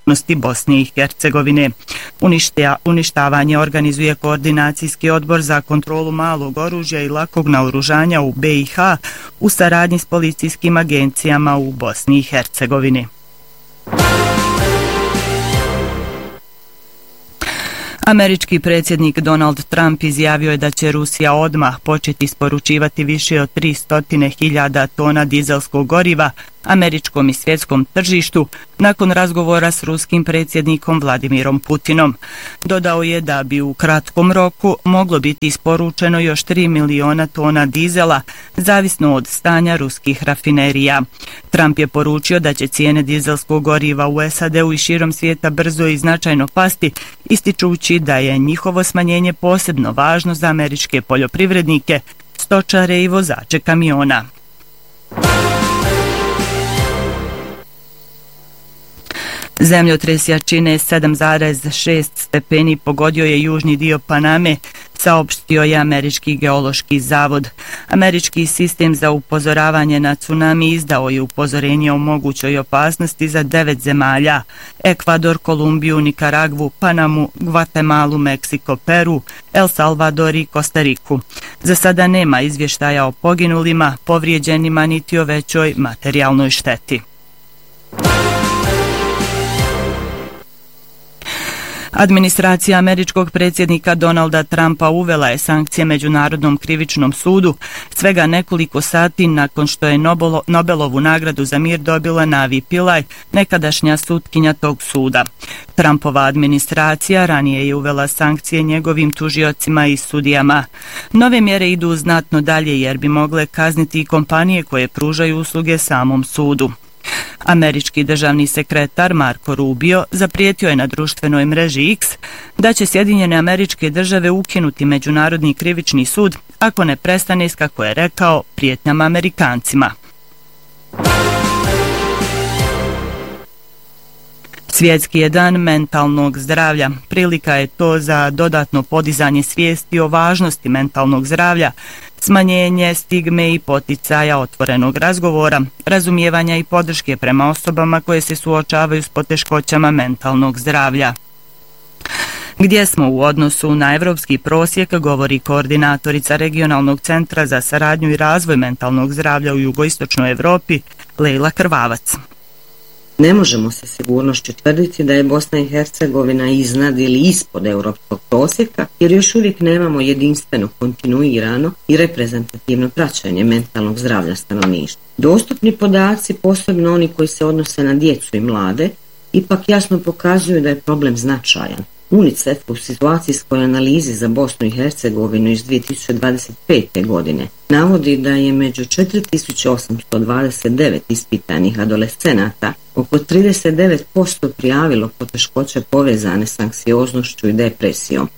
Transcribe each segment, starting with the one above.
Bosne i Hercegovine. Uništavanje organizuje Koordinacijski odbor za kontrolu malog oružja i lakog naoružanja u BiH u saradnji s policijskim agencijama u Bosni i Hercegovini. Američki predsjednik Donald Trump izjavio je da će Rusija odmah početi isporučivati više od 300.000 tona dizelskog goriva američkom i svjetskom tržištu nakon razgovora s ruskim predsjednikom Vladimirom Putinom. Dodao je da bi u kratkom roku moglo biti isporučeno još 3 miliona tona dizela, zavisno od stanja ruskih rafinerija. Trump je poručio da će cijene dizelskog goriva u SAD-u i širom svijeta brzo i značajno pasti, ističući da je njihovo smanjenje posebno važno za američke poljoprivrednike, stočare i vozače kamiona. Zemljotres jačine 7,6 stepeni pogodio je južni dio Paname, saopštio je Američki geološki zavod. Američki sistem za upozoravanje na tsunami izdao je upozorenje o mogućoj opasnosti za 9 zemalja: Ekvador, Kolumbiju, Nikaragvu, Panamu, Gvatemalu, Meksiko, Peru, El Salvador i Kostariku. Za sada nema izvještaja o poginulima, povrijeđenima niti o većoj materijalnoj šteti. Administracija američkog predsjednika Donalda Trumpa uvela je sankcije Međunarodnom krivičnom sudu svega nekoliko sati nakon što je Nobelovu nagradu za mir dobila Navi Pillay, nekadašnja sutkinja tog suda. Trumpova administracija ranije je uvela sankcije njegovim tužiocima i sudijama. Nove mjere idu znatno dalje jer bi mogle kazniti i kompanije koje pružaju usluge samom sudu. Američki državni sekretar Marco Rubio zaprijetio je na društvenoj mreži X da će Sjedinjene Američke Države ukinuti Međunarodni krivični sud ako ne prestane s, kako je rekao, prijetnjama Amerikancima. Svjetski je dan mentalnog zdravlja. Prilika je to za dodatno podizanje svijesti o važnosti mentalnog zdravlja, smanjenje stigme i poticaja otvorenog razgovora, razumijevanja i podrške prema osobama koje se suočavaju s poteškoćama mentalnog zdravlja. Gdje smo u odnosu na evropski prosjek, govori koordinatorica Regionalnog centra za saradnju i razvoj mentalnog zdravlja u jugoistočnoj Evropi, Lejla Krvavac. Ne možemo se sigurnošću tvrditi da je Bosna i Hercegovina iznad ili ispod europskog prosjeka, jer još uvijek nemamo jedinstveno, kontinuirano i reprezentativno praćenje mentalnog zdravlja stanovništva. Dostupni podaci, posebno oni koji se odnose na djecu i mlade, ipak jasno pokazuju da je problem značajan. UNICEF u situacijskoj analizi za Bosnu i Hercegovinu iz 2025. godine navodi da je među 4829 ispitanih adolescenata oko 39% prijavilo poteškoće povezane s anksioznošću i depresijom.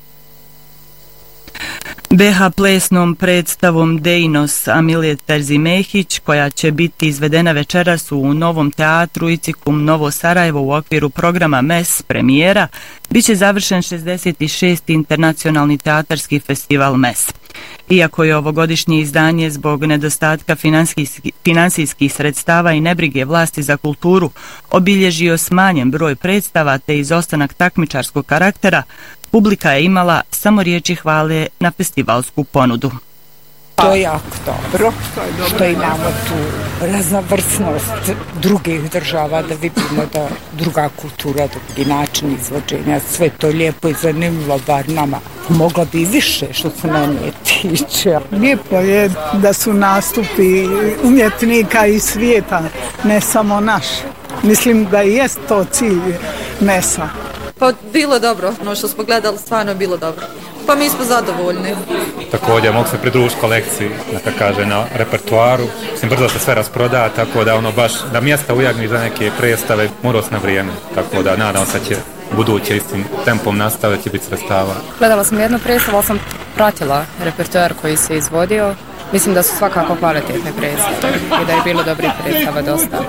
BH plesnom predstavom Dejnos Amilije Terzimehić, koja će biti izvedena večeras u Novom teatru Icikum Novo Sarajevo u okviru programa MES premijera, bit će završen 66. internacionalni teatarski festival MES. Iako je ovogodišnje izdanje zbog nedostatka finansijskih sredstava i nebrige vlasti za kulturu obilježio smanjen broj predstava te izostanak takmičarskog karaktera, publika je imala samo riječi hvale na festivalsku ponudu. To je jako dobro, što imamo tu raznovrsnost drugih država, da vidimo da druga kultura, drugi način izvođenja, sve to lijepo i zanimljivo, bar nama. Mogla bi više, što se mene tiče. Lijepo je da su nastupi umjetnika iz svijeta, ne samo naš. Mislim da i jest to cilj MES-a. Pa bilo dobro, ono što smo gledali stvarno je bilo dobro. Pa mi smo zadovoljni. Također mogu se pridružiti kolekciji, da kaže, na repertuaru. Mislim, brzo se sve rasproda, tako da ono baš, da mjesta ujagni za neke predstave mora na vrijeme. Tako da nadam se će buduće istim tempom nastave će biti sredstava. Gledala sam jednu predstavu, ali sam pratila repertuar koji se izvodio. Mislim da su svakako kvalitetne predstave i da je bilo dobrih predstava dosta.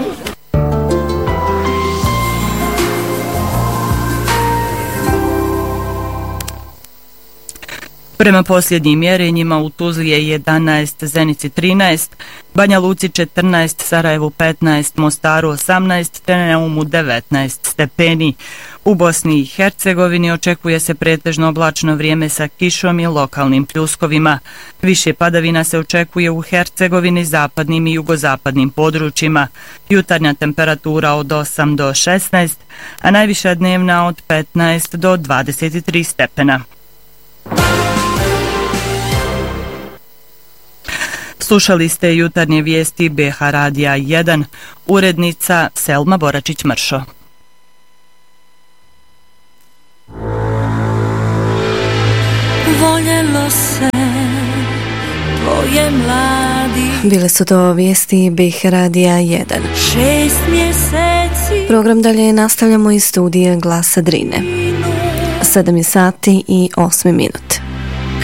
Prema posljednjim mjerenjima u Tuzli je 11, Zenici 13, Banja Luci 14, Sarajevu 15, Mostaru 18, te Neumu 19 stepeni. U Bosni i Hercegovini očekuje se pretežno oblačno vrijeme sa kišom i lokalnim pljuskovima. Više padavina se očekuje u Hercegovini, zapadnim i jugozapadnim područjima. Jutarnja temperatura od 8 do 16, a najviša dnevna od 15 do 23 stepena. Slušali ste jutarnje vijesti BH Radija 1, urednica Selma Boračić-Mršo. Voljelo se tvoje mladi. Bile su to vijesti BH Radija 1. 6 mjeseci. Program dalje nastavljamo iz studija Glasa Drine. 7 sati i 8 minut.